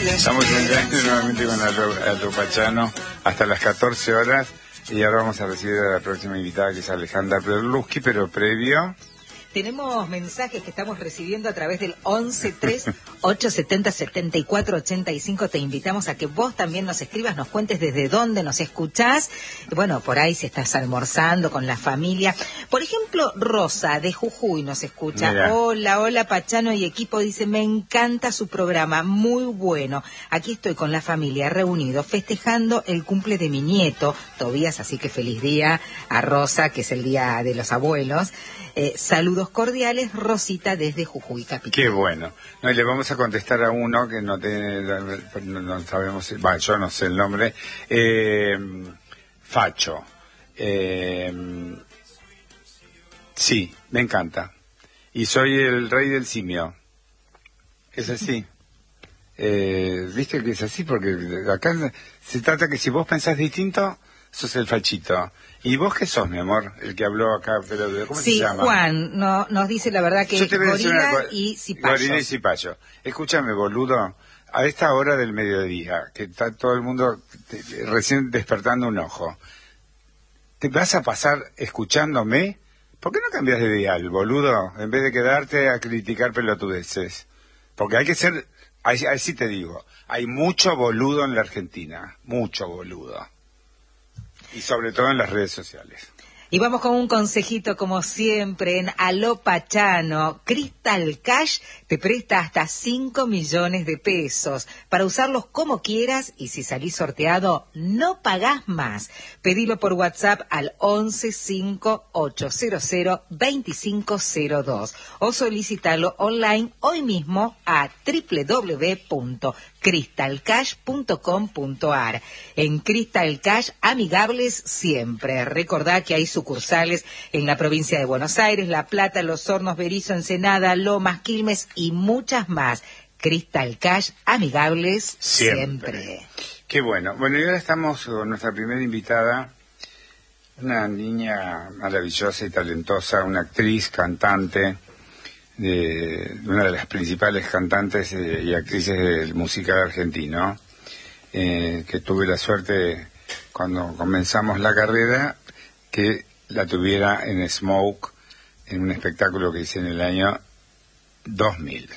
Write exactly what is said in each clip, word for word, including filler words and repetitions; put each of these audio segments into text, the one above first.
Estamos en nuevamente con Aldo Pachano hasta las catorce horas y ahora vamos a recibir a la próxima invitada, que es Alejandra Perluschi, pero previo... Tenemos mensajes que estamos recibiendo a través del once tres ocho setenta setenta y cuatro ochenta y cinco. Te invitamos a que vos también nos escribas, nos cuentes desde dónde nos escuchás. Bueno, por ahí si estás almorzando con la familia. Por ejemplo, Rosa de Jujuy nos escucha. Mira. Hola, hola Pachano y equipo. Dice, me encanta su programa, muy bueno. Aquí estoy con la familia reunidos festejando el cumple de mi nieto, Tobías, así que feliz día a Rosa, que es el día de los abuelos. Eh, saludos cordiales, Rosita desde Jujuy Capital. Qué bueno. No, y le vamos a contestar a uno que no tiene, no, no sabemos, bah, yo no sé el nombre. Eh, Facho. Eh, sí, me encanta. Y soy el rey del simio. Es así. Eh, Viste que es así, porque acá se trata que si vos pensás distinto, sos el fachito. ¿Y vos qué sos, mi amor? El que habló acá, pero ¿cómo sí, se llama? Juan, no, nos dice la verdad que gorila una... y cipayo. Gorila y cipayo. Escúchame, boludo, a esta hora del mediodía, que está todo el mundo te, te, recién despertando un ojo, ¿te vas a pasar escuchándome? ¿Por qué no cambias de dial, boludo? En vez de quedarte a criticar pelotudeces. Porque hay que ser, ahí, ahí sí te digo, hay mucho boludo en la Argentina, mucho boludo. Y sobre todo en las redes sociales. Y vamos con un consejito, como siempre, en Aló Pachano. Crystal Cash te presta hasta cinco millones de pesos para usarlos como quieras, y si salís sorteado, no pagás más. Pedilo por WhatsApp al once cinco ocho cero cero veinticinco cero dos o solicitalo online hoy mismo a doble u doble u doble u punto crystal cash punto com punto a r. En Crystal Cash, amigables siempre. Recordá que hay sucursales en la provincia de Buenos Aires, La Plata, Los Hornos, Berisso, Ensenada, Lomas, Quilmes y muchas más. Crystal Cash, amigables siempre. siempre. Qué bueno. Bueno, y ahora estamos con nuestra primera invitada, una niña maravillosa y talentosa, una actriz, cantante, de una de las principales cantantes eh, y actrices del musical argentino, eh, que tuve la suerte cuando comenzamos la carrera que la tuviera en Smoke, en un espectáculo que hice en el año dos mil,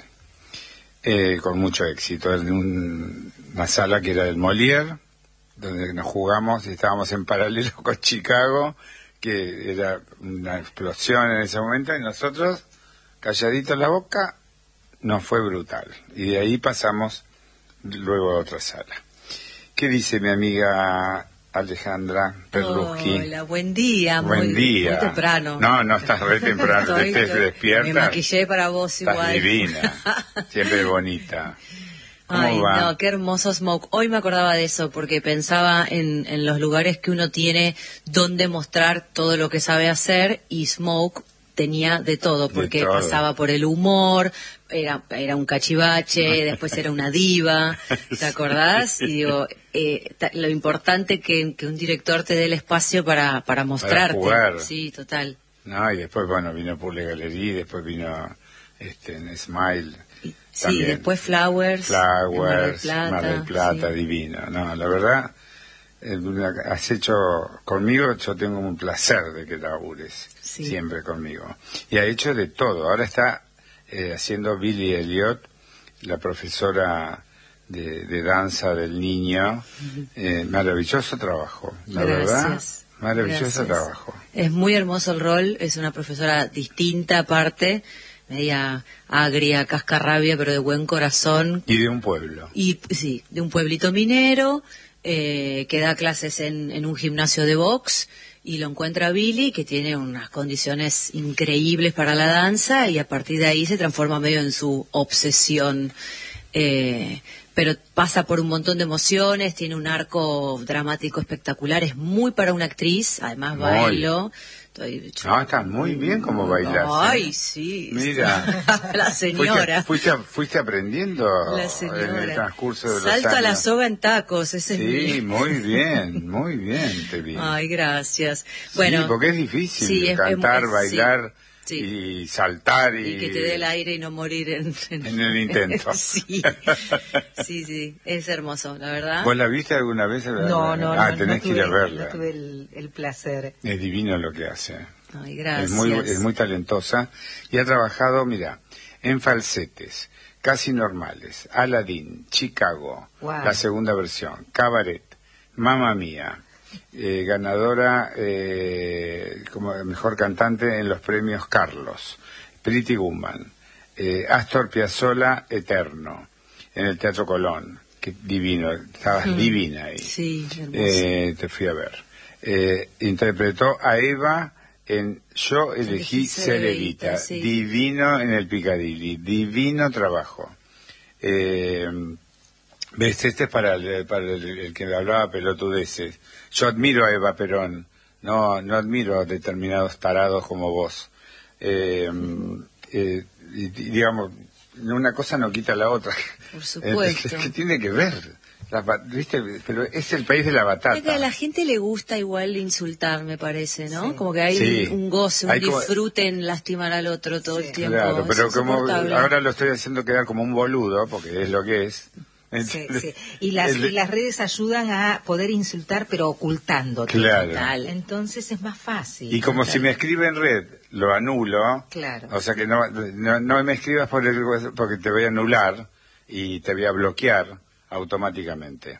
eh, con mucho éxito, en un, una sala que era del Molière, donde nos jugamos y estábamos en paralelo con Chicago, que era una explosión en ese momento, y nosotros calladito en la boca, nos fue brutal. Y de ahí pasamos luego a otra sala. ¿Qué dice mi amiga Alejandra Perluschi? Hola, buen día. Buen muy, día. Muy temprano. No, no estás re temprano, Estoy, te estés despierta. Me maquillé para vos igual. Estás divina, siempre bonita. ¿Cómo Ay, va? no, qué hermoso Smoke. Hoy me acordaba de eso porque pensaba en, en los lugares que uno tiene donde mostrar todo lo que sabe hacer, y Smoke tenía de todo, porque de todo. Pasaba por el humor, era era un cachivache, después era una diva, ¿te acordás? Y digo, eh, ta, lo importante que, que un director te dé el espacio para, para mostrarte. Para jugar. Sí, total. No, y después, bueno, vino Public Galerie, después vino este, en Smile. Sí, también. Después Flowers. Flowers, Mar del Plata, Mar del Plata, sí. Divino. No, la verdad, eh, has hecho conmigo, yo tengo un placer de que labures sí. siempre conmigo. Y ha hecho de todo. Ahora está eh, haciendo Billy Elliot, la profesora de, de danza del niño. Eh, maravilloso trabajo, la Gracias. verdad. Maravilloso Gracias. trabajo. Es muy hermoso el rol, es una profesora distinta aparte, media agria, cascarrabia, pero de buen corazón. Y de un pueblo. Y sí, de un pueblito minero, eh, que da clases en, en un gimnasio de box, y lo encuentra Billy, que tiene unas condiciones increíbles para la danza, y a partir de ahí se transforma medio en su obsesión. Eh, pero pasa por un montón de emociones, tiene un arco dramático espectacular, es muy para una actriz, además muy. bailo. Estoy, yo, no, estás muy bien como bailas. Ay, ¿eh? sí. Mira. La señora. Fuiste, fuiste, fuiste aprendiendo la señora. en el transcurso de los Salto años. a la soga en tacos, ese sí, es mi... muy bien, muy bien te vi. Ay, gracias. Bueno, sí, porque es difícil sí, es, cantar, es, bailar, sí. Sí. y saltar y... Y que te dé el aire y no morir en, en... en el intento. sí, sí, sí, es hermoso, la verdad. ¿Vos la viste alguna vez? No, no, ah, no, tenés no que tuve, ir a verla. no tuve el, el placer. Es divino lo que hace. Ay, gracias. Es muy, es muy talentosa y ha trabajado, mira, en falsetes, Casi Normales, Aladdin, Chicago, Wow. la segunda versión, Cabaret, Mamma Mía, eh, ganadora eh, como mejor cantante en los premios Carlos, Pretty Woman, eh, Astor Piazzolla, Eterno, en el Teatro Colón, que divino, estabas Mm. divina ahí. Sí, hermoso. Eh, te fui a ver. Eh, interpretó a Eva en Yo elegí Elegí ser ser Evita, Evita, sí. divino en el Piccadilly, divino trabajo. Eh, ves, este es para el, para el, el que hablaba pelotudeces. Yo admiro a Eva Perón, no, no admiro a determinados tarados como vos. Eh, eh, y, y digamos, una cosa no quita la otra. Por supuesto. ¿Qué tiene que ver? La, ¿viste? Pero es el país de la batata. Es que a la gente le gusta igual insultar, me parece, ¿no? Sí. Como que hay Sí. un, un goce, un Hay como- disfrute en lastimar al otro todo Sí. el tiempo. Claro, pero Es como insoportable. ahora lo estoy haciendo quedar como un boludo, porque es lo que es. Sí, sí. Y, las, El- y las redes ayudan a poder insultar, pero ocultándote. Claro. Total. Entonces es más fácil. Y como si me escribe en red, lo anulo. Claro. O sea que no, no, no me escribas por el, porque te voy a anular y te voy a bloquear automáticamente.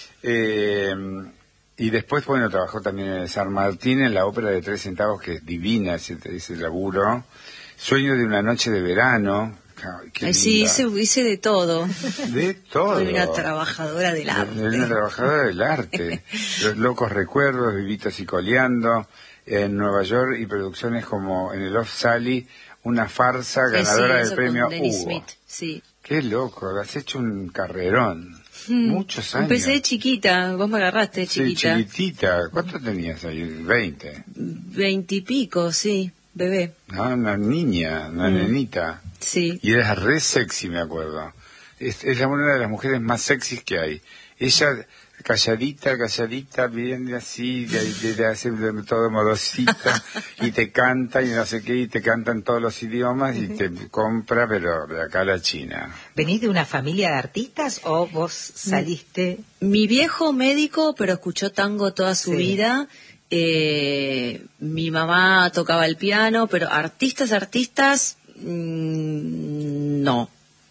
Eh, y después, bueno, trabajó también en el San Martín, en la ópera de tres centavos, que es divina ese, ese laburo. Sueño de una noche de verano. Ay, qué Ay, sí, linda. hice, hice de todo. De todo. Soy una trabajadora del arte. De una trabajadora del arte. Los locos recuerdos, Vivitos y Coleando, en Nueva York, y producciones como en el Off Sally, una farsa Eh, sí, ganadora del eso premio con Dennis Hugo. Smith, sí. Qué loco, has hecho un carrerón. Mm. Muchos años. Empecé de chiquita, vos me agarraste de Sí, chiquita. chiquitita. ¿Cuánto tenías ahí? Veinte. Veintipico, sí, bebé. No, una niña, una Mm. nenita. Sí. Y eras re sexy, me acuerdo. Es, es la- una de las mujeres más sexys que hay. Ella, calladita, calladita, bien así, de, de, de hace de todo modosita, y te canta y no sé qué, y te canta en todos los idiomas, y te compra, pero de acá a la China. ¿Venís de una familia de artistas o vos saliste? Mi viejo médico, pero escuchó tango toda su Sí. vida. Eh, mi mamá tocaba el piano, pero artistas, artistas, mm, no.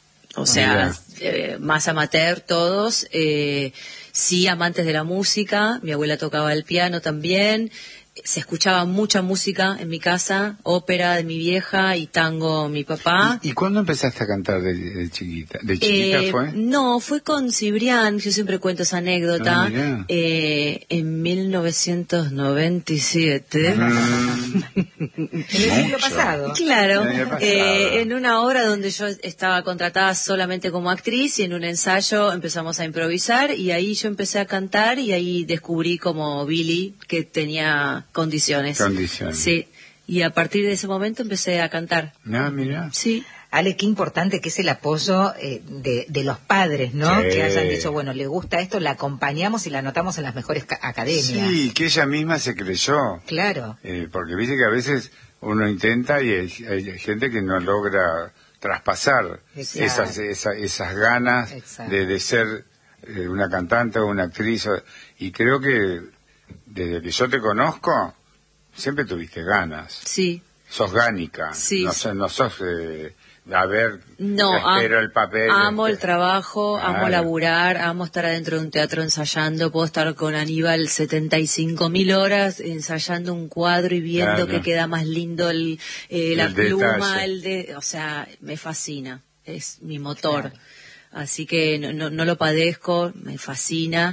O sea, eh, más amateur todos. Eh, sí, amantes de la música. Mi abuela tocaba el piano también. Se escuchaba mucha música en mi casa, ópera de mi vieja y tango mi papá. ¿Y, y cuándo empezaste a cantar de, de chiquita? ¿De chiquita Eh, fue? No, fue con Cibrián, yo siempre cuento esa anécdota, Ah, mirá. eh, en mil novecientos noventa y siete. Mm, En el siglo mucho. pasado. Claro, El año pasado. eh, en una obra donde yo estaba contratada solamente como actriz y en un ensayo empezamos a improvisar y ahí yo empecé a cantar y ahí descubrí como Billy que tenía condiciones. Condiciones. Sí, y a partir de ese momento empecé a cantar. No, mira. Sí. Ale, qué importante que es el apoyo eh, de, de los padres, ¿no? Sí. Que hayan dicho, bueno, le gusta esto, la acompañamos y la anotamos en las mejores ca- academias. Sí, que ella misma se creyó. Claro. Eh, porque viste que a veces uno intenta y hay, hay gente que no logra traspasar Exacto. esas, esa- esas ganas Exacto. de, de ser eh, una cantante o una actriz. o- y creo que desde que yo te conozco, siempre tuviste ganas. Sí. Sos gánica. Sí. No, sos- no sos, eh, a ver, No, espero am- el papel. amo este. el trabajo, amo Claro. laburar, amo estar adentro de un teatro ensayando, puedo estar con Aníbal setenta y cinco mil horas ensayando un cuadro y viendo Claro. que queda más lindo el, eh, la El pluma, detalle. el de, o sea, me fascina, es mi motor, Claro. así que no, no, no lo padezco, me fascina.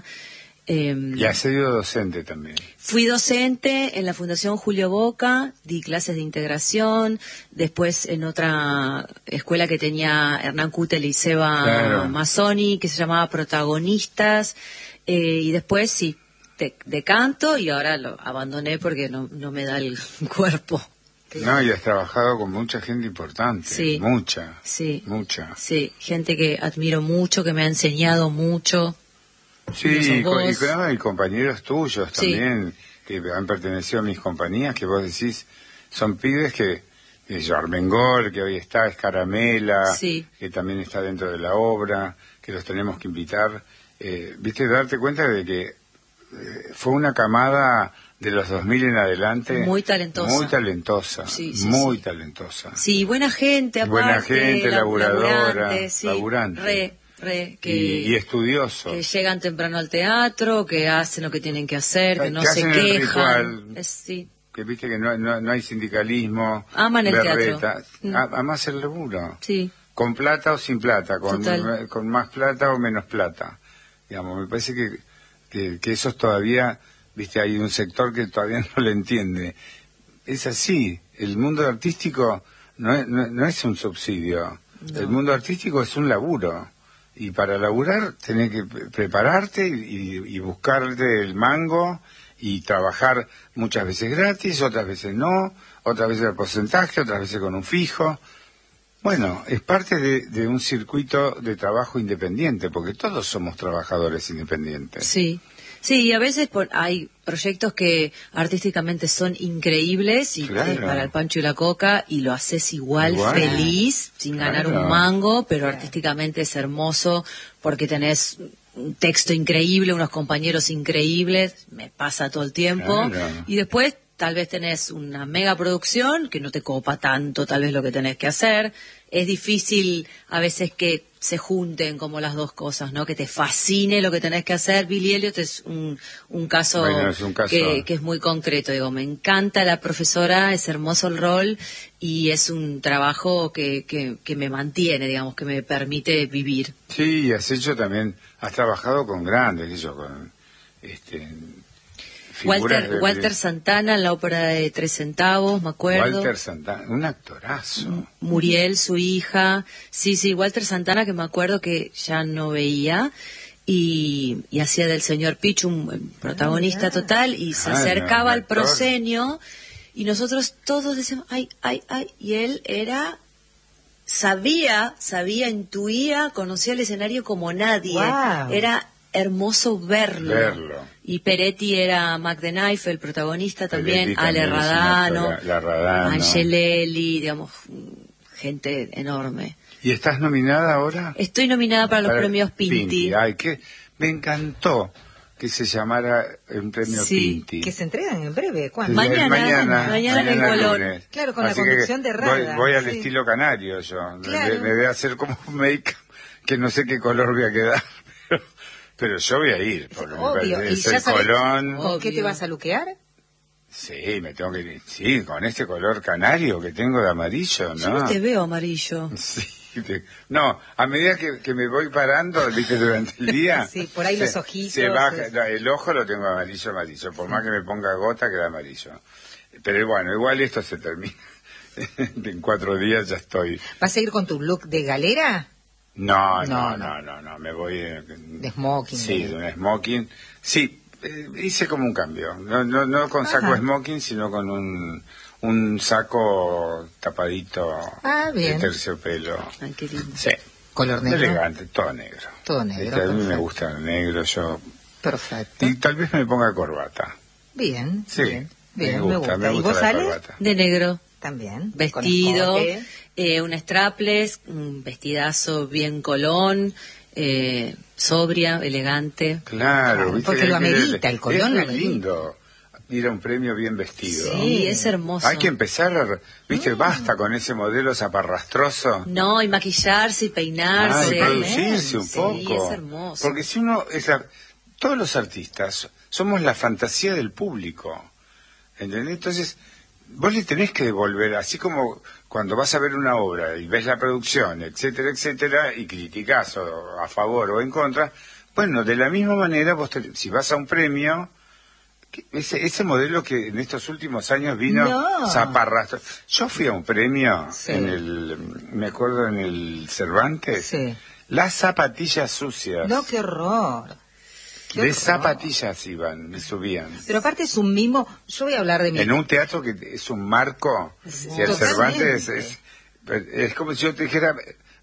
Eh, Y has sido docente también. Fui docente en la Fundación Julio Boca, di clases de integración, después en otra escuela que tenía Hernán Cútel y Seba Claro. Mazzoni, que se llamaba Protagonistas, eh, y después sí, de, de canto, y ahora lo abandoné porque no, no me da el cuerpo. No, y has trabajado con mucha gente importante. Sí. Mucha. Sí, Mucha. sí, gente que admiro mucho, que me ha enseñado mucho. Sí, Como sos y, co- y, vos. claro, y compañeros tuyos Sí. también, que han pertenecido a mis compañías, que vos decís, son pibes que es Armengol, que hoy está, Escaramela, sí. que también está dentro de la obra, que los tenemos que invitar. Eh, Viste, darte cuenta de que eh, fue una camada de los dos mil en adelante. Muy talentosa. Muy talentosa, sí, sí, muy sí. talentosa. Sí, buena gente, aparte. Buena gente, la, laburadora, laburante, sí, laburante. Re, re, que, y, y estudioso. Que llegan temprano al teatro, que hacen lo que tienen que hacer, que, que no que se hacen quejan. El ritual, es, sí. Que viste que no, no, no hay sindicalismo. Aman el berreta. teatro. Amas el laburo. Sí. Con plata o sin plata, con, con más plata o menos plata. Digamos, me parece que, que, que eso todavía, viste, hay un sector que todavía no lo entiende. Es así, el mundo artístico no es, no, no es un subsidio, no. El mundo artístico es un laburo. Y para laburar tenés que prepararte y, y buscarte el mango y trabajar muchas veces gratis, otras veces no, otras veces al porcentaje, otras veces con un fijo. Bueno, es parte de, de un circuito de trabajo independiente, porque todos somos trabajadores independientes. Sí, sí, y a veces por, hay proyectos que artísticamente son increíbles y claro. que para el Pancho y la Coca, y lo haces igual, igual. feliz, sin claro. ganar un mango, pero claro. artísticamente es hermoso porque tenés un texto increíble, unos compañeros increíbles, me pasa todo el tiempo, claro. y después tal vez tenés una mega producción que no te copa tanto tal vez lo que tenés que hacer. Es difícil a veces que se junten como las dos cosas, ¿no? Que te fascine lo que tenés que hacer. Billy Elliot es un, un, caso, bueno, es un caso que, que es muy concreto. Digo, me encanta la profesora, es hermoso el rol y es un trabajo que, que, que me mantiene, digamos, que me permite vivir. Sí, has hecho también, has trabajado con grandes, yo con este. Walter, de... Walter Santana en la ópera de Tres Centavos, me acuerdo. Walter Santana, un actorazo. Muriel, su hija. Sí, sí, Walter Santana, que me acuerdo que ya no veía. Y, y hacía del señor Pitch un protagonista ah, total. Y se ah, acercaba no, al proscenio. Y nosotros todos decíamos, ay, ay, ay. Y él era... Sabía, sabía, intuía, conocía el escenario como nadie. Wow. Era hermoso verlo. verlo. Y Peretti era Mac the Knife, el protagonista también, Peretti Ale también Radano, la, la Radano, Angelelli, digamos, gente enorme. ¿Y estás nominada ahora? Estoy nominada para, para los premios Pinti. Pinti. Ay, que me encantó que se llamara un premio sí, Pinti. Que se entregan en breve. ¿Cuándo? Mañana, mañana, mañana, mañana en el Colón. Lunes. Claro, con Así la conducción de Rada. Voy, voy al sí. estilo canario yo. Claro. Me, me voy a hacer como un make que no sé qué color voy a quedar. Pero, pero yo voy a ir. Porque obvio. Me ¿Y es ya el sabes Colón. ¿Con qué te vas a luquear? Sí, me tengo que ir. Sí, con este color canario que tengo de amarillo, ¿no? Yo no te veo amarillo. Sí. No, a medida que, que me voy parando, viste, durante el día... sí, por ahí se, los ojitos... Se baja, no, el ojo lo tengo amarillo, amarillo, por más que me ponga gota queda amarillo. Pero bueno, igual esto se termina. En cuatro días ya estoy... ¿Vas a ir con tu look de galera? No, no, no, no, no, no, me voy... Eh, de smoking. Sí, de un smoking. Sí, eh, hice como un cambio. No, no, no con saco Ajá. smoking, sino con un... un saco tapadito ah, bien. de terciopelo. Ay, qué lindo. Sí. ¿Color negro? Elegante, todo negro. Todo negro. Este, a mí me gusta el negro, yo... Perfecto. Y tal vez me ponga corbata. Bien, sí, bien. Bien, me gusta, me gusta. me gusta ¿Y vos la sales? Corbata. De negro. También. Vestido, eh, un strapless, un vestidazo bien colón, eh, sobria, elegante. Claro, ¿viste? Porque lo amerita, el colón es lo lindo ir a un premio bien vestido. Sí, es hermoso. Hay que empezar, viste, mm. basta con ese modelo zaparrastroso. No, y maquillarse y peinarse. Ah, y producirse un sí, poco. Sí, es hermoso. Porque si uno, es a, todos los artistas somos la fantasía del público, ¿entendés? Entonces, vos le tenés que devolver, así como cuando vas a ver una obra y ves la producción, etcétera, etcétera, y criticás o a favor o en contra, bueno, de la misma manera, vos te, si vas a un premio, ese, ese modelo que en estos últimos años vino no. zaparrastro. Yo fui a un premio, sí. en el, me acuerdo en el Cervantes, sí. las zapatillas sucias. No, qué horror. Qué de horror. zapatillas iban, me subían. Pero aparte es un mimo, yo voy a hablar de mi... En un teatro que es un marco, sí, si el Cervantes es, es como si yo te dijera,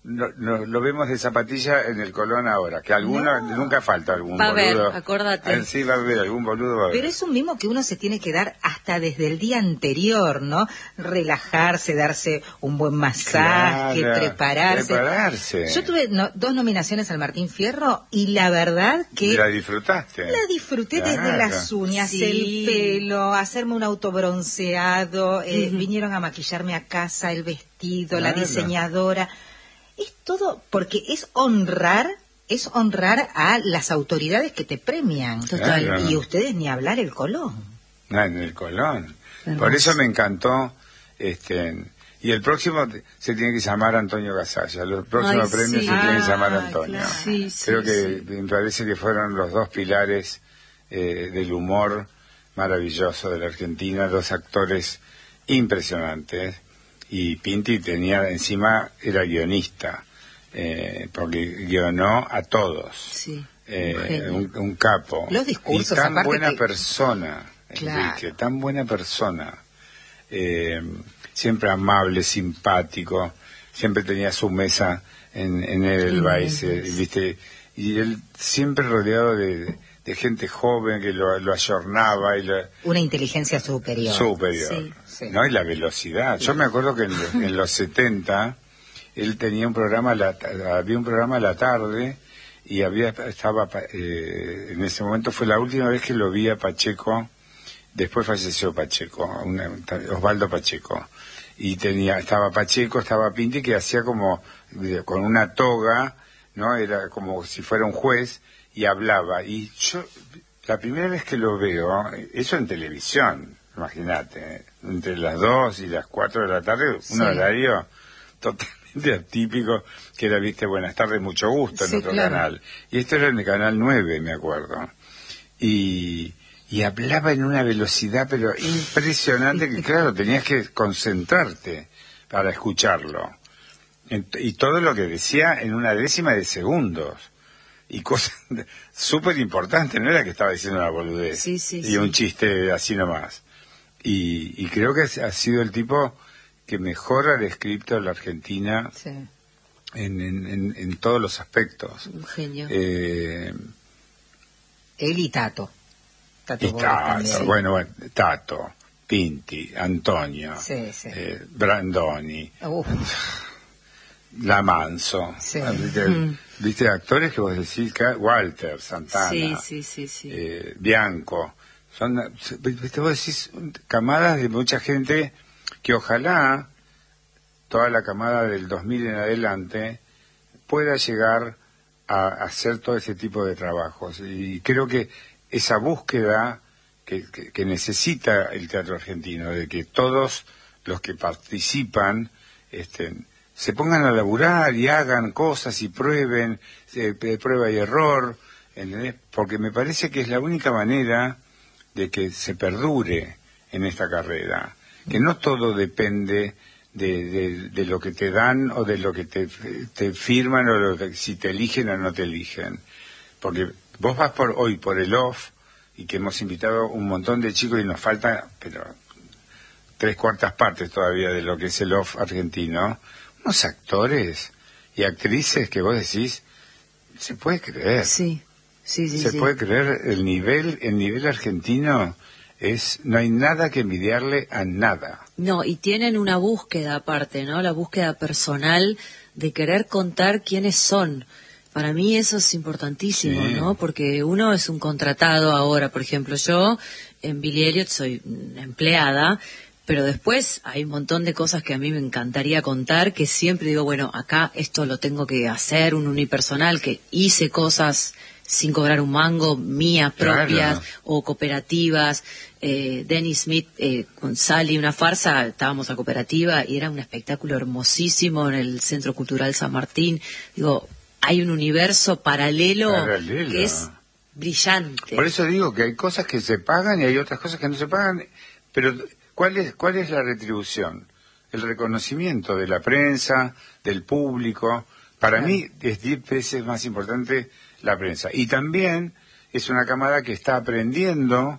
no, no, lo vemos de zapatilla en el Colón ahora, que alguna, no. nunca falta algún va boludo. Va a ver, acordate. Sí, va a haber, algún boludo va a haber. Pero es un mimo que uno se tiene que dar hasta desde el día anterior, ¿no? Relajarse, darse un buen masaje, claro, prepararse. prepararse. Yo tuve no, dos nominaciones al Martín Fierro y la verdad que... ¿La disfrutaste? La disfruté claro. desde las uñas, sí. el pelo, hacerme un autobronceado, eh, uh-huh. vinieron a maquillarme a casa, el vestido, claro. la diseñadora... Es todo, porque es honrar, es honrar a las autoridades que te premian. Total. Claro. Y ustedes ni hablar el Colón. Ah, en el Colón. Hermoso. Por eso me encantó, este, y el próximo se tiene que llamar Antonio Gasalla. Los próximos Ay, premios sí. se tienen que llamar ah, Antonio. Claro. Sí, Creo sí, que sí. me parece que fueron los dos pilares eh, del humor maravilloso de la Argentina, dos actores impresionantes. Y Pinti tenía, encima era guionista, eh, porque guionó a todos. Sí, eh, un, un capo. Los discursos, y tan buena que... persona, claro. Enrique, tan buena persona. Eh, siempre amable, simpático, siempre tenía su mesa en, en el Baise, ¿viste? Y él siempre rodeado de, de gente joven que lo, lo ayornaba. Y lo, una inteligencia superior. Superior. Sí. Sí. ¿No? Y la velocidad. Yo me acuerdo que en, en los setenta él tenía un programa, la, había un programa a la tarde y había estaba eh, en ese momento fue la última vez que lo vi a Pacheco. Después falleció Pacheco, una, Osvaldo Pacheco. Y tenía estaba Pacheco, estaba Pinti, que hacía como con una toga, ¿no? Era como si fuera un juez y hablaba. Y yo, la primera vez que lo veo, eso en televisión, imagínate, entre las dos y las cuatro de la tarde, sí. un horario totalmente atípico, que era, viste, Buenas tardes, mucho gusto en sí, otro claro. canal. Y esto era en el canal nueve, me acuerdo. Y, y hablaba en una velocidad, pero impresionante, que claro, tenías que concentrarte para escucharlo. Y todo lo que decía en una décima de segundos. Y cosas súper importantes, no era que estaba diciendo una boludez sí, sí, y sí. un chiste así nomás. Y, y creo que ha sido el tipo que mejor ha descrito a la Argentina sí. en, en, en, en todos los aspectos. Un genio. Eh, Él y Tato. Tato y Tato, bueno, bueno, Tato, Pinti, Antonio, sí, sí. Eh, Brandoni, Uf. Lamanso. Sí. ¿Viste, mm. ¿Viste actores que vos decís? Walter, Santana, sí, sí, sí, sí. Eh, Bianco. Son, ¿viste, vos decís, camadas de mucha gente que ojalá toda la camada del dos mil en adelante pueda llegar a, a hacer todo ese tipo de trabajos. Y creo que esa búsqueda que, que, que necesita el teatro argentino, de que todos los que participan estén se pongan a laburar y hagan cosas y prueben, eh, prueba y error, ¿entendés? Porque me parece que es la única manera de que se perdure en esta carrera, que no todo depende de, de, de lo que te dan o de lo que te, te firman o lo de, si te eligen o no te eligen, porque vos vas por hoy por el off y que hemos invitado un montón de chicos y nos falta, pero tres cuartas partes todavía de lo que es el off argentino. Unos actores y actrices que vos decís, se puede creer. Sí, sí, sí. Se sí. puede creer el nivel, el nivel argentino es, no hay nada que envidiarle a nada. No, y tienen una búsqueda aparte, ¿no? La búsqueda personal de querer contar quiénes son. Para mí eso es importantísimo, sí. ¿no? Porque uno es un contratado ahora, por ejemplo, yo en Billy Elliot soy empleada. Pero después hay un montón de cosas que a mí me encantaría contar, que siempre digo, bueno, acá esto lo tengo que hacer, un unipersonal, que hice cosas sin cobrar un mango, mías propias, claro. o cooperativas. Eh, Denny Smith eh, con Sally, una farsa, estábamos a cooperativa y era un espectáculo hermosísimo en el Centro Cultural San Martín. Digo, hay un universo paralelo, paralelo. que es brillante. Por eso digo que hay cosas que se pagan y hay otras cosas que no se pagan, pero... ¿Cuál es, ¿Cuál es la retribución? El reconocimiento de la prensa, del público. Para claro. mí es diez veces más importante la prensa. Y también es una camada que está aprendiendo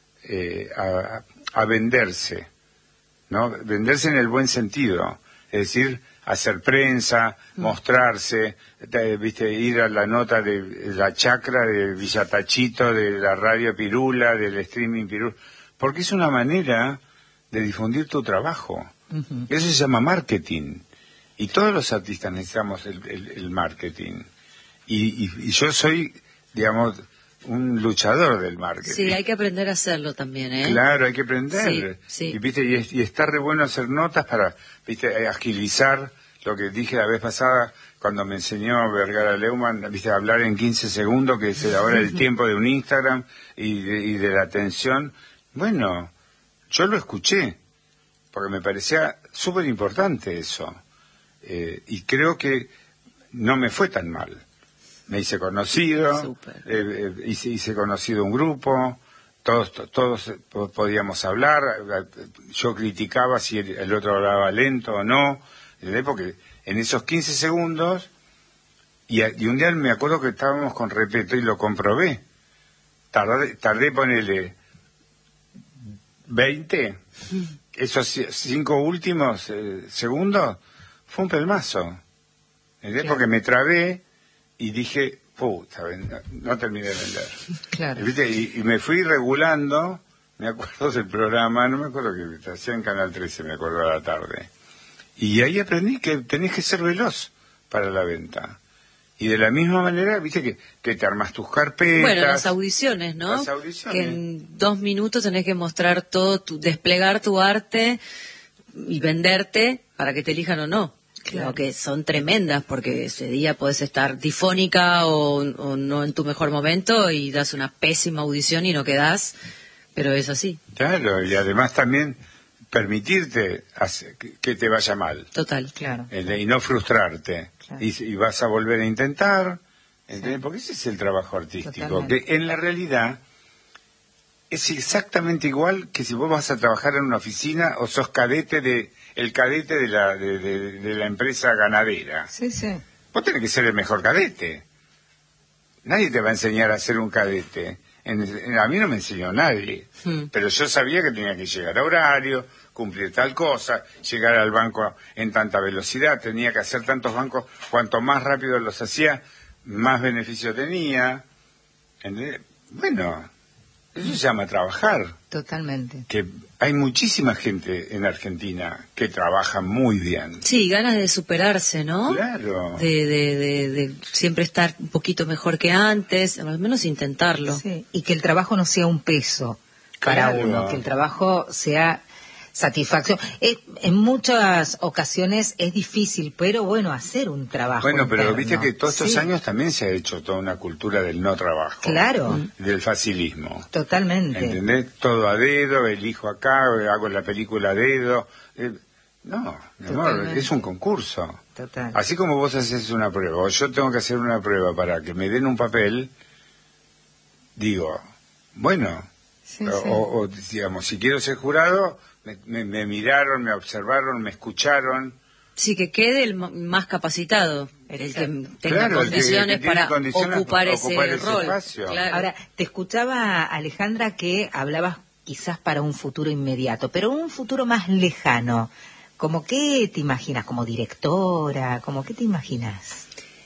eh, a, a venderse, ¿no? Venderse en el buen sentido. Es decir, hacer prensa, mm. mostrarse, de, viste, ir a la nota de la chacra de Villatachito, de la radio Pirula, del streaming Pirula, porque es una manera de difundir tu trabajo. Uh-huh. Eso se llama marketing. Y todos los artistas necesitamos el, el, el marketing. Y, y, y yo soy, digamos, un luchador del marketing. Sí, hay que aprender a hacerlo también, ¿eh? Claro, hay que aprender. Sí, sí. Y, ¿viste? Y, es, y está re bueno hacer notas para, viste, agilizar lo que dije la vez pasada cuando me enseñó Vergara Leumann, viste, hablar en quince segundos, que es ahora el tiempo de un Instagram y de, y de la atención. Bueno, yo lo escuché, porque me parecía súper importante eso. Eh, y creo que no me fue tan mal. Me hice conocido, eh, eh, hice, hice conocido un grupo, todos todos podíamos hablar, yo criticaba si el, el otro hablaba lento o no, ¿entendés? Porque en esos quince segundos, y, y un día me acuerdo que estábamos con Repeto y lo comprobé, tardé, tardé ponerle veinte, esos cinco últimos eh, segundos, fue un pelmazo, ¿entendés? Claro. Porque me trabé y dije, puta, no, no terminé de vender. Claro. ¿Viste? Y, y me fui regulando, me acuerdo del programa, no me acuerdo que hacía en Canal trece, me acuerdo a la tarde. Y ahí aprendí que tenés que ser veloz para la venta. Y de la misma manera, viste, que, que te armas tus carpetas. Bueno, las audiciones, ¿no? Las audiciones. Que en dos minutos tenés que mostrar todo, tu, desplegar tu arte y venderte para que te elijan o no. Claro, que son tremendas, porque ese día podés estar difónica o, o no en tu mejor momento y das una pésima audición y no quedás, pero es así. Claro, y además también permitirte hacer, que te vaya mal. Total, claro. Eh, y no frustrarte. Claro. Y, y vas a volver a intentar, ¿entendés? Sí. Porque ese es el trabajo artístico. Totalmente. Que en la realidad es exactamente igual que si vos vas a trabajar en una oficina o sos cadete de... el cadete de la de, de, de la empresa ganadera. Sí, sí. Vos tenés que ser el mejor cadete. Nadie te va a enseñar a ser un cadete. En, en, a mí no me enseñó nadie. Hmm. Pero yo sabía que tenía que llegar a horario, cumplir tal cosa, llegar al banco en tanta velocidad, tenía que hacer tantos bancos, cuanto más rápido los hacía, más beneficio tenía. ¿Entendés? Bueno, eso se llama trabajar. Totalmente. Que hay muchísima gente en Argentina que trabaja muy bien. Sí, ganas de superarse, ¿no? Claro. De, de, de, de siempre estar un poquito mejor que antes, al menos intentarlo. Sí, y que el trabajo no sea un peso para claro. uno, que el trabajo sea satisfacción. Eh, en muchas ocasiones es difícil, pero bueno, hacer un trabajo Bueno, pero interno. Viste que todos estos sí. años también se ha hecho toda una cultura del no trabajo. Claro. Del facilismo. Totalmente. ¿Entendés? Todo a dedo, elijo acá, hago la película a dedo. Eh, no, mi amor, es un concurso. Total. Así como vos haces una prueba, o yo tengo que hacer una prueba para que me den un papel, digo, bueno, sí, o, sí. o, o digamos, si quiero ser jurado... Me, me, me miraron, me observaron, me escucharon. Sí, que quede el más capacitado, el que tenga claro, condiciones el que, el que para condiciones ocupar, para ese, ocupar ese rol. Espacio. Claro. Ahora, te escuchaba, Alejandra, que hablabas quizás para un futuro inmediato, pero un futuro más lejano. ¿Cómo qué te imaginas? ¿Como directora? ¿Cómo qué te imaginas?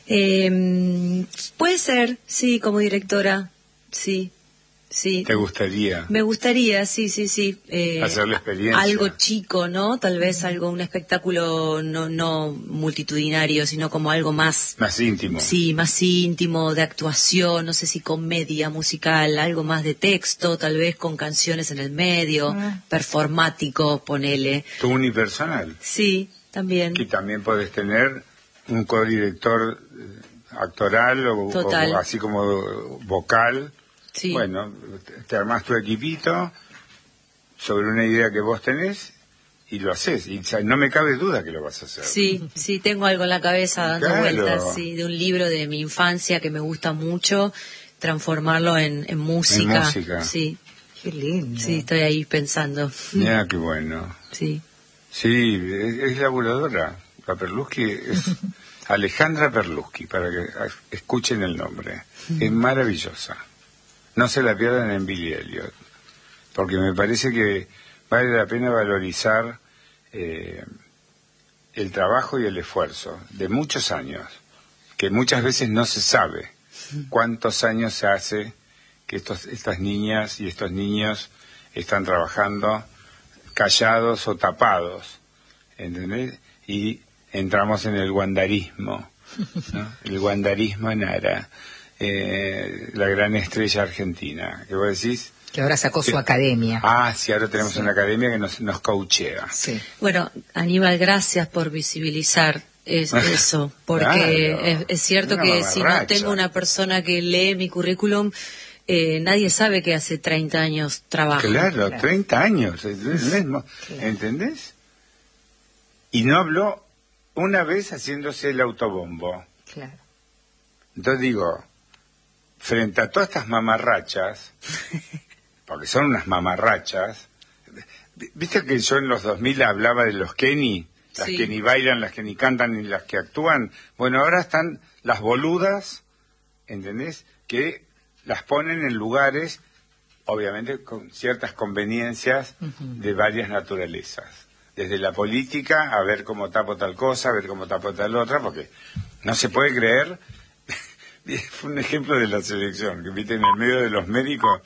Eh, puede ser, sí, como directora, sí. Sí. ¿Te gustaría? Me gustaría, sí, sí, sí. Eh, hacer la experiencia. Algo chico, ¿no? Tal vez algo, un espectáculo no, no multitudinario, sino como algo más... Más íntimo. Sí, más íntimo, de actuación, no sé si comedia musical, algo más de texto, tal vez con canciones en el medio, ah. performático, ponele. ¿Tu unipersonal? Sí, también. Que también podés tener un codirector actoral o, o así como vocal. Sí. Bueno, te armás tu equipito sobre una idea que vos tenés y lo haces. Y no me cabe duda que lo vas a hacer. Sí, sí, tengo algo en la cabeza dando claro. vueltas, sí, de un libro de mi infancia que me gusta mucho, transformarlo en, en música. En música. Sí. Qué lindo. Sí, estoy ahí pensando. Ya, qué bueno. Sí. Sí, es, es laburadora. La Perluschi es Alejandra Perluschi, para que escuchen el nombre. Es maravillosa. No se la pierdan en Billy Elliot, porque me parece que vale la pena valorizar eh, el trabajo y el esfuerzo de muchos años, que muchas veces no se sabe cuántos años se hace que estos, estas niñas y estos niños están trabajando callados o tapados, ¿entendés? Y entramos en el guandarismo, ¿no? El guandarismo Nara, eh, la gran estrella argentina, que vos decís... Que ahora sacó que, su academia. Ah, sí, ahora tenemos sí. una academia que nos, nos coachea. Sí. Bueno, Aníbal, gracias por visibilizar es, eso, porque claro, es, es cierto una que mamarracha. si no tengo una persona que lee mi currículum, eh, nadie sabe que hace treinta años trabajo. Claro, claro. treinta años, es el mismo, claro. ¿Entendés? Y no habló una vez haciéndose el autobombo. Claro. Entonces digo, frente a todas estas mamarrachas, porque son unas mamarrachas, ¿viste que yo en los dos mil hablaba de los Kenny? Las Sí. que ni bailan, las que ni cantan, ni las que actúan. Bueno, ahora están las boludas, ¿entendés? Que las ponen en lugares, obviamente con ciertas conveniencias uh-huh. de varias naturalezas. Desde la política, a ver cómo tapo tal cosa, a ver cómo tapo tal otra, porque no se puede creer. Fue un ejemplo de la selección, que viste en el medio de los médicos.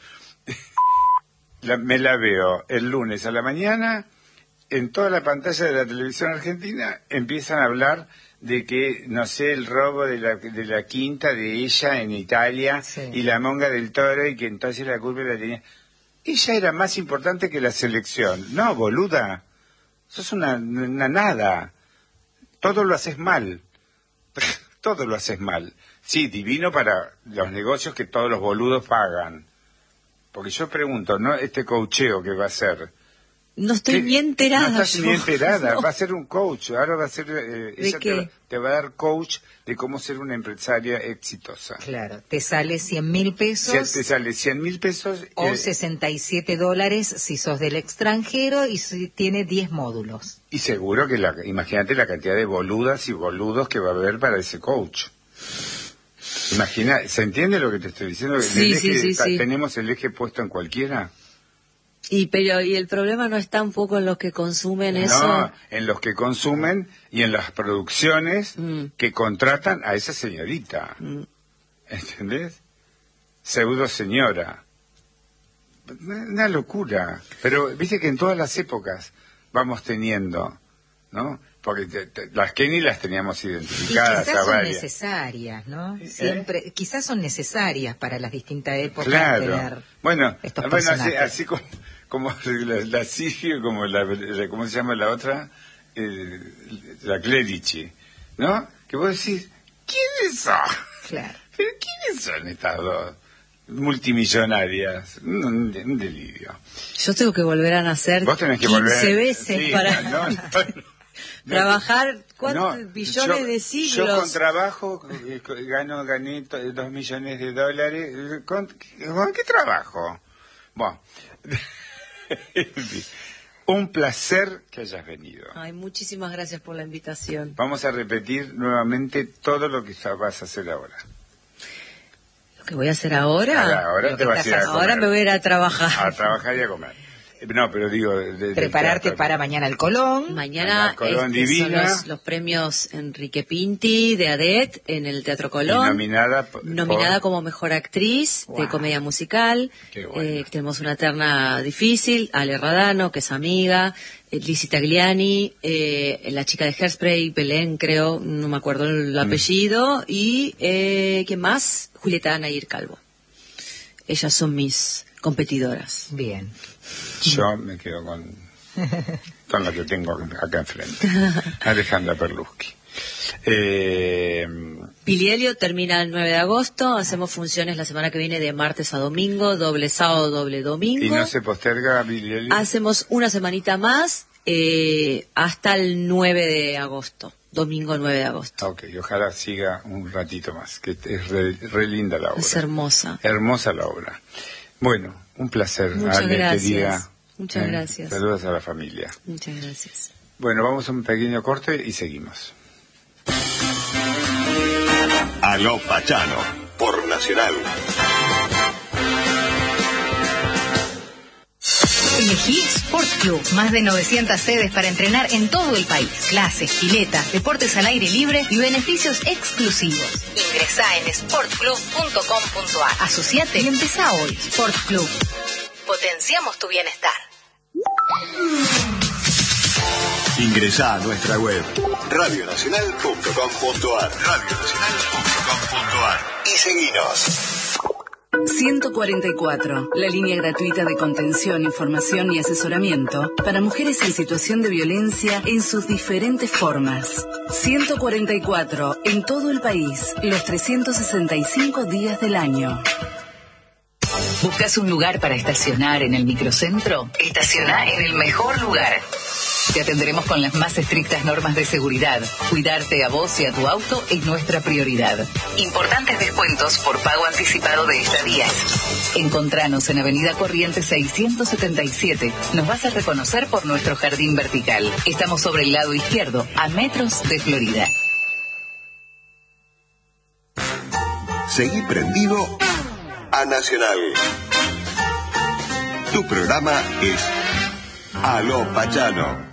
la, me la veo el lunes a la mañana, en toda la pantalla de la televisión argentina empiezan a hablar de que, no sé, el robo de la, de la quinta de ella en Italia sí. y la monga del toro y que entonces la culpa la tenía. Ella era más importante que la selección. No, boluda, sos una, una nada. Todo lo haces mal. Todo lo haces mal. Sí, divino para los negocios que todos los boludos pagan. Porque yo pregunto, ¿no? Este coacheo que va a hacer... No estoy bien enterada. No estás yo. bien enterada. No. Va a ser un coach. Ahora va a ser... Eh, ella te, te va a dar coach de cómo ser una empresaria exitosa. Claro. Te sale cien mil pesos. Si te sale cien mil pesos... O eh, sesenta y siete dólares si sos del extranjero y si tiene diez módulos. Y seguro que, la, imagínate la cantidad de boludas y boludos que va a haber para ese coach. Imagina, ¿se entiende lo que te estoy diciendo? Sí, el sí, eje, sí, sí. ¿Tenemos el eje puesto en cualquiera? Y pero y el problema no está un poco en los que consumen no, eso. No, en los que consumen y en las producciones mm. que contratan a esa señorita. Mm. ¿Entendés? Pseudo señora. Una locura. Pero viste que en todas las épocas vamos teniendo, ¿no? Porque te, te, las Kenny las teníamos identificadas. Y quizás son varias. necesarias, ¿no? ¿Eh? Siempre, quizás son necesarias para las distintas épocas. Claro. Tener bueno, estos bueno así, personajes. así como, como la, la Sirio, como la, la, ¿cómo se llama la otra? Eh, la Clerici, ¿no? Que vos decís, ¿quiénes son? Claro. ¿Pero quiénes son estas dos? Multimillonarias, un, un delirio. Yo tengo que volver a nacer ¿Vos tenés que quince volver? veces sí, para no, no, no. trabajar cuántos no, billones yo, de siglos. Yo con trabajo eh, gano, gané dos millones de dólares. ¿Con, ¿Con qué trabajo? Bueno, un placer que hayas venido. Ay, muchísimas gracias por la invitación. Vamos a repetir nuevamente todo lo que vas a hacer ahora. ¿Lo que voy a hacer ahora? Ahora, ahora te vas a ir a Ahora me voy a ir a trabajar. A trabajar y a comer. No, pero digo... De, de, Prepararte para mañana el Colón. Mañana, mañana Colón este, son Divina. los, los premios Enrique Pinti de ADET en el Teatro Colón. Y nominada por... Nominada como Mejor Actriz wow. de Comedia Musical. Qué bueno. eh, tenemos una terna difícil. Ale Radano, que es amiga. Eh, Lizzie Tagliani. Eh, la chica de Hairspray, Belén, creo. No me acuerdo el apellido. Mm. Y, eh, ¿quién más? Julieta Nayir Calvo. Ellas son mis competidoras. Bien. Yo me quedo con, con la que tengo acá enfrente, Alejandra Perluschi. Eh, Pilielio termina el nueve de agosto, hacemos funciones la semana que viene de martes a domingo, doble sábado, doble domingo. ¿Y no se posterga Pilielio? Hacemos una semanita más eh, hasta el nueve de agosto, domingo nueve de agosto. Ok, ojalá siga un ratito más, que es re, re linda la obra. Es hermosa. Hermosa la obra. Bueno, un placer. Muchas Ale, gracias. querida. Muchas eh, gracias. Saludos a la familia. Muchas gracias. Bueno, vamos a un pequeño corte y seguimos. Aló Pachano, por Nacional. ¿Elegís Sport Club, más de novecientas sedes para entrenar en todo el país. Clases, piletas, deportes al aire libre y beneficios exclusivos. Ingresá en sport club punto com punto a r. Asociate y empezá hoy. Sport Club. Potenciamos tu bienestar. Ingresá a nuestra web radio nacional punto com punto a r radio nacional punto com punto a r y seguinos. ciento cuarenta y cuatro, la línea gratuita de contención, información y asesoramiento para mujeres en situación de violencia en sus diferentes formas. ciento cuarenta y cuatro, en todo el país, los trescientos sesenta y cinco días del año. ¿Buscas un lugar para estacionar en el microcentro? Estaciona en el mejor lugar. Te atenderemos con las más estrictas normas de seguridad. Cuidarte a vos y a tu auto es nuestra prioridad. Importantes descuentos por pago anticipado de estadías. Encontranos en Avenida Corrientes seiscientos setenta y siete. Nos vas a reconocer por nuestro jardín vertical. Estamos sobre el lado izquierdo, a metros de Florida. Seguí prendido a Nacional. Tu programa es Aló Pachano.